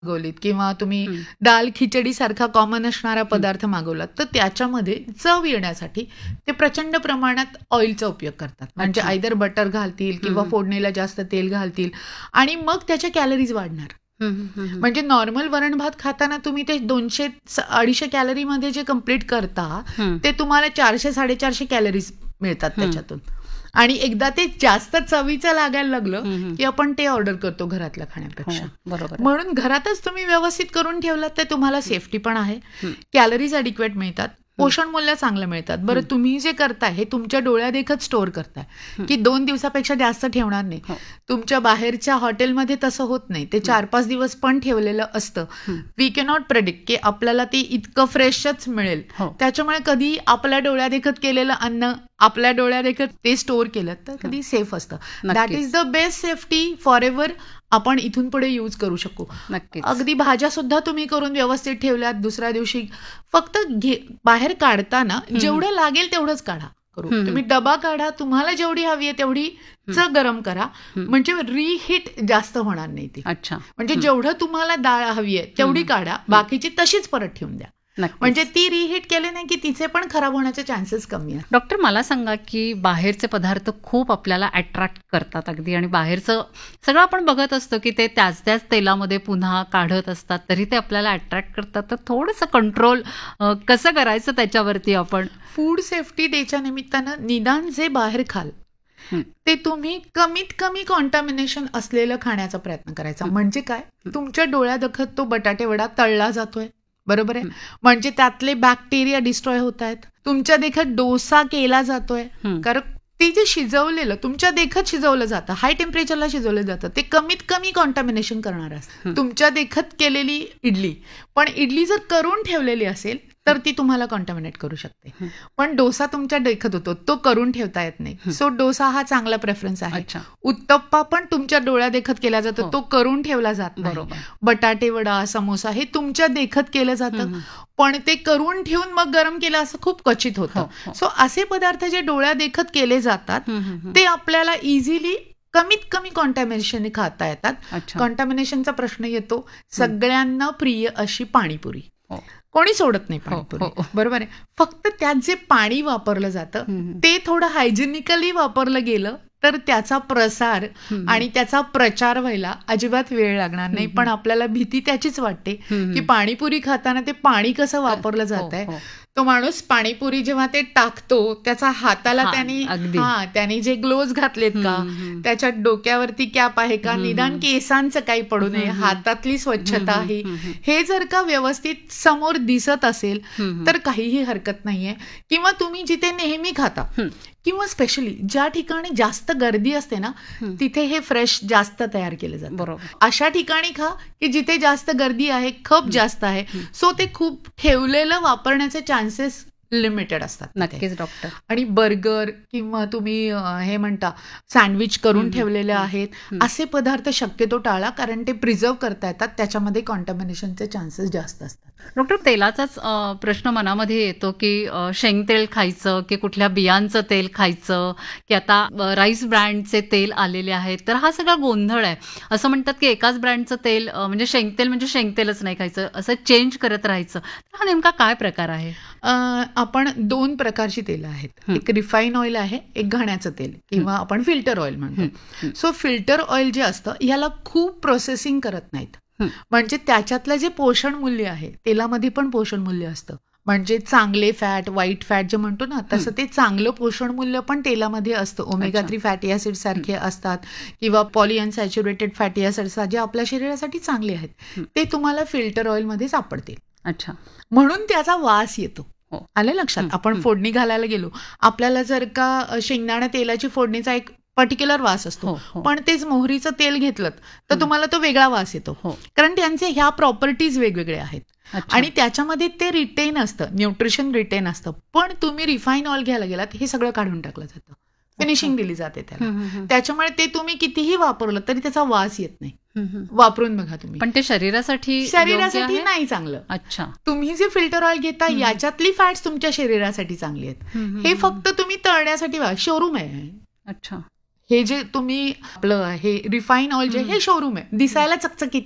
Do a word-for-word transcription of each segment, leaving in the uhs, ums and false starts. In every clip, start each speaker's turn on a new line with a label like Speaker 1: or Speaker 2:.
Speaker 1: मागवलीत किंवा तुम्ही
Speaker 2: हं.
Speaker 1: दाल खिचडी सारखा कॉमन असणारा पदार्थ मागवलात, तर त्याच्यामध्ये चव येण्यासाठी ते प्रचंड प्रमाणात ऑइलचा उपयोग करतात. म्हणजे
Speaker 2: अच्छा.
Speaker 1: आयदर बटर घालतील किंवा
Speaker 2: हं, हं.
Speaker 1: फोडणीला जास्त तेल घालतील आणि मग त्याच्या कॅलरीज वाढणार.
Speaker 2: हं, हं, हं, हं.
Speaker 1: म्हणजे नॉर्मल वरण भात खाताना तुम्ही ते दोनशे अडीचशे कॅलरीमध्ये जे कम्प्लीट करता,
Speaker 2: हं.
Speaker 1: ते तुम्हाला चारशे साडेचारशे कॅलरीज मिळतात
Speaker 2: हं.
Speaker 1: त्याच्यातून. आणि एकदा ते जास्त चवीचं लागायला लागलं
Speaker 2: हं, हं.
Speaker 1: की आपण ते ऑर्डर करतो घरातल्या
Speaker 2: हो,
Speaker 1: खाण्यापेक्षा.
Speaker 2: बरोबर आहे.
Speaker 1: म्हणून घरातच तुम्ही व्यवस्थित करून ठेवलात तर तुम्हाला सेफ्टी पण आहे,
Speaker 2: हं.
Speaker 1: कॅलरीज ॲडिक्वेट मिळतात, पोषण मूल्य चांगलं मिळतात. बरं,
Speaker 2: हं.
Speaker 1: तुम्ही जे करताय हे तुमच्या डोळ्यादेखत स्टोअर करताय
Speaker 2: हं.
Speaker 1: की दोन दिवसापेक्षा जास्त ठेवणार नाही.
Speaker 2: हो.
Speaker 1: तुमच्या बाहेरच्या हॉटेलमध्ये तसं होत नाही. ते चार पाच दिवस पण ठेवलेलं असतं.
Speaker 2: हं.
Speaker 1: वी कॅनॉट प्रेडिक्ट की आपल्याला ते इतकं फ्रेशच मिळेल.
Speaker 2: हो.
Speaker 1: त्याच्यामुळे कधी आपल्या डोळ्यादेखत केलेलं अन्न आपल्या डोळ्यादेखत ते स्टोअर केलं तर कधी सेफ असतं. दॅट
Speaker 2: नक्कीच.
Speaker 1: Is the best safety for ever आपण इथून पुढे यूज करू शकू.
Speaker 2: नक्कीच.
Speaker 1: अगदी भाज्या सुद्धा तुम्ही करून व्यवस्थित ठेवल्यात, दुसऱ्या दिवशी फक्त घे बाहेर काढताना
Speaker 2: हं.
Speaker 1: जेवढं लागेल तेवढंच काढा करू.
Speaker 2: हं, हं.
Speaker 1: तुम्ही डबा काढा, तुम्हाला जेवढी हवी आहे तेवढी
Speaker 2: हं.
Speaker 1: च गरम करा,
Speaker 2: हं.
Speaker 1: म्हणजे रिहीट जास्त होणार नाही ती.
Speaker 2: अच्छा.
Speaker 1: म्हणजे
Speaker 2: हं.
Speaker 1: जेवढं तुम्हाला डाळ हवी आहे तेवढी
Speaker 2: हं.
Speaker 1: काढा,
Speaker 2: हं.
Speaker 1: बाकीची तशीच परत ठेवून द्या.
Speaker 2: नक्कीच.
Speaker 1: म्हणजे ती रिहीट केले नाही की तिचे पण खराब होण्याचे चान्सेस कमी आहेत.
Speaker 2: डॉक्टर, मला सांगा की बाहेरचे पदार्थ खूप आपल्याला अट्रॅक्ट करतात अगदी, आणि बाहेरचं सगळं आपण बघत असतो की ते त्याच त्याच तेलामध्ये पुन्हा काढत असतात, तरी ते आपल्याला अट्रॅक्ट करतात. तर थोडंसं कंट्रोल कसं करायचं त्याच्यावरती आपण?
Speaker 1: फूड सेफ्टी डेच्या निमित्तानं निदान जे बाहेर खाल
Speaker 2: हं.
Speaker 1: ते तुम्ही कमीत कमी कॉन्टॅमिनेशन असलेलं खाण्याचा प्रयत्न करायचा.
Speaker 2: हं.
Speaker 1: म्हणजे काय,
Speaker 2: हं.
Speaker 1: तुमच्या डोळ्यादखत तो बटाटे वडा तळला जातोय, बरोबर आहे,
Speaker 2: हं.
Speaker 1: म्हणजे त्यातले बॅक्टेरिया डिस्ट्रॉय होत आहेत. तुमच्या देखत डोसा केला जातोय,
Speaker 2: हं.
Speaker 1: कारण ते जे शिजवलेलं तुमच्या देखत शिजवलं जातं, हाय टेम्परेचरला शिजवलं जातं, ते कमीत कमी कॉन्टॅमिनेशन करणार असतं.
Speaker 2: हं.
Speaker 1: तुमच्या देखत केलेली इडली, पण इडली जर करून ठेवलेली असेल तर ती तुम्हाला कॉन्टॅमिनेट करू शकते.
Speaker 2: हं.
Speaker 1: पण डोसा तुमच्या देखत होतो, तो करून ठेवता येत नाही.
Speaker 2: हं.
Speaker 1: सो डोसा हा चांगला प्रेफरन्स आहे.
Speaker 2: अच्छा.
Speaker 1: उत्तप्पा पण तुमच्या डोळ्या देखत केला जातो,
Speaker 2: हो.
Speaker 1: तो करून ठेवला जात नाही.
Speaker 2: बरोबर.
Speaker 1: बटाटे वडा, समोसा हे तुमच्या देखत केलं जातं,
Speaker 2: हं, हं.
Speaker 1: पण ते करून ठेवून मग गरम केलं असं खूप क्वचित
Speaker 2: हो,
Speaker 1: होतं.
Speaker 2: हो.
Speaker 1: सो असे पदार्थ जे डोळ्या देखत केले जातात
Speaker 2: हं, हं, हं.
Speaker 1: ते आपल्याला इझिली कमीत कमी कॉन्टॅमिनेशन खाता येतात.
Speaker 2: अच्छा.
Speaker 1: कॉन्टॅमिनेशनचा प्रश्न येतो, सगळ्यांना प्रिय अशी पाणीपुरी.
Speaker 2: हो.
Speaker 1: कोणी सोडत नाही
Speaker 2: हो,
Speaker 1: पाणीपुरी,
Speaker 2: हो.
Speaker 1: बरोबर आहे. फक्त त्यात जे पाणी वापरलं जातं
Speaker 2: हं, हं.
Speaker 1: ते थोडं हायजिनिकली वापरलं गेलं तर त्याचा प्रसार
Speaker 2: हं.
Speaker 1: आणि त्याचा प्रचार व्हायला अजिबात वेळ लागणार नाही.
Speaker 2: हं,
Speaker 1: पण आपल्याला भीती त्याचीच वाटते
Speaker 2: हं,
Speaker 1: की
Speaker 2: हं.
Speaker 1: पाणीपुरी खाताना ते पाणी कसं वापरलं
Speaker 2: हो,
Speaker 1: जात आहे.
Speaker 2: हो.
Speaker 1: तो माणूस पाणीपुरी जेव्हा ते टाकतो त्याचा हाताला
Speaker 2: हा,
Speaker 1: त्यांनी
Speaker 2: अगदी.
Speaker 1: हा त्यांनी जे ग्लोव्ज घातलेत का,
Speaker 2: हं, हं.
Speaker 1: त्याच्या डोक्यावरती कॅप आहे का,
Speaker 2: हं,
Speaker 1: निदान
Speaker 2: हं.
Speaker 1: केसांचं काही पडू नये,
Speaker 2: हं, हं.
Speaker 1: हातातली स्वच्छता
Speaker 2: हं, हं,
Speaker 1: आहे,
Speaker 2: हं, हं.
Speaker 1: हे जर का व्यवस्थित समोर दिसत असेल
Speaker 2: हं, हं.
Speaker 1: तर काहीही हरकत नाहीये. किंवा तुम्ही जिथे नेहमी खाता
Speaker 2: हं.
Speaker 1: किंवा स्पेशली ज्या ठिकाणी जास्त गर्दी असते ना
Speaker 2: हं.
Speaker 1: तिथे हे फ्रेश जास्त तयार केलं जातं.
Speaker 2: बरोबर.
Speaker 1: अशा ठिकाणी खा की जिथे जास्त गर्दी आहे, खप जास्त आहे, सो ते खूप ठेवलेलं वापरण्याचे चान्सेस लिमिटेड असतात तिथे.
Speaker 2: नक्कीच डॉक्टर.
Speaker 1: आणि बर्गर किंवा तुम्ही अं, हे म्हणता सँडविच करून
Speaker 2: हं,
Speaker 1: ठेवलेले
Speaker 2: हं,
Speaker 1: आहेत,
Speaker 2: हं.
Speaker 1: असे पदार्थ शक्यतो टाळा, कारण ते प्रिझर्व करता येतात, त्याच्यामध्ये कॉन्टॅमिनेशनचे चान्सेस जास्त असतात.
Speaker 2: डॉक्टर, तेलाचाच अ, प्रश्न मनामध्ये येतो की अ, शेंगतेल खायचं की कुठल्या बियांचं तेल खायचं, की आता अ, राईस ब्रँडचे तेल आलेले आहेत, तर हा सगळा गोंधळ आहे. असं म्हणतात की एकाच ब्रँडचं तेल अ, म्हणजे शेंगतेल म्हणजे शेंगतेलच नाही खायचं, असं चेंज करत राहायचं. तर हा नेमका काय प्रकार आहे?
Speaker 1: अं, आपण दोन प्रकारची तेलं आहेत.
Speaker 2: हं.
Speaker 1: एक रिफाईन ऑइल आहे, एक घाण्याचं तेल किंवा आपण फिल्टर ऑइल
Speaker 2: हं,
Speaker 1: म्हणतो.
Speaker 2: हं.
Speaker 1: सो फिल्टर ऑइल जे असतं ह्याला खूप प्रोसेसिंग करत नाहीत.
Speaker 2: हं.
Speaker 1: म्हणजे त्याच्यातलं जे पोषण मूल्य आहे, तेलामध्ये पण पोषण मूल्य असतं. म्हणजे चांगले फॅट, वाईट फॅट जे म्हणतो ना, तसं ते चांगलं पोषण मूल्य पण तेलामध्ये असतं. ओमेगा
Speaker 2: अच्छा.
Speaker 1: थ्री फॅटी ऍसिड सारखे असतात किंवा पॉलिअनसॅच्युरेटेड फॅटी ऍसिड असतात जे आपल्या शरीरासाठी चांगले आहेत,
Speaker 2: हं.
Speaker 1: ते तुम्हाला फिल्टर ऑइलमध्ये सापडतील.
Speaker 2: अच्छा.
Speaker 1: म्हणून त्याचा वास येतो.
Speaker 2: हो.
Speaker 1: आलं लक्षात?
Speaker 2: हं,
Speaker 1: आपण
Speaker 2: हं.
Speaker 1: फोडणी घालायला गेलो, आपल्याला जर का अ, शेंगदाणा तेलाची फोडणीचा एक पर्टिक्युलर वास असतो,
Speaker 2: हो, हो.
Speaker 1: पण तेच मोहरीचं तेल घेतलं तर
Speaker 2: हं.
Speaker 1: तुम्हाला तो वेगळा वास येतो,
Speaker 2: हो.
Speaker 1: कारण त्यांचे ह्या प्रॉपर्टीज वेगवेगळे आहेत.
Speaker 2: अच्छा.
Speaker 1: आणि त्याच्यामध्ये ते रिटेन असतं, न्यूट्रिशन रिटेन असतं. पण तुम्ही रिफाईन ऑइल घ्यायला गेलात हे सगळं काढून टाकलं जातं, फिनिशिंग दिली जाते त्याला.
Speaker 2: हं, हं, हं.
Speaker 1: त्याच्यामुळे ते तुम्ही कितीही वापरलं तरी त्याचा वास येत नाही.
Speaker 2: हं, हं.
Speaker 1: वापरून बघा तुम्ही.
Speaker 2: पण ते शरीरासाठी योग्य
Speaker 1: शरीरासाठी
Speaker 2: आहे?
Speaker 1: नाही चांगलं.
Speaker 2: अच्छा.
Speaker 1: तुम्ही जे फिल्टर ऑइल घेता
Speaker 2: हं.
Speaker 1: याच्यातली फॅट्स तुमच्या शरीरासाठी चांगली आहेत.
Speaker 2: हं, हं,
Speaker 1: हे
Speaker 2: हं.
Speaker 1: फक्त तुम्ही तळण्यासाठी शोरूम आहे.
Speaker 2: अच्छा.
Speaker 1: हे जे तुम्ही आपलं हे रिफाईन ऑइल जे
Speaker 2: हं.
Speaker 1: हे शोरूम आहे, दिसायला चकचकीत आहे,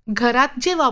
Speaker 1: घरात जे